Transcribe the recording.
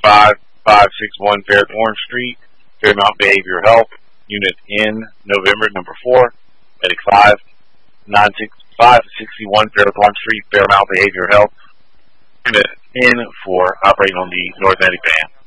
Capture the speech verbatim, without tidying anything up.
five five six one Fairthorn Street, Fairmount Behavioral Health, Unit N, November, number four, Medic five nine six five sixty-one Fairthorn Street, Fairmount Behavioral Health, Unit N four, operating on the North Atlantic Band.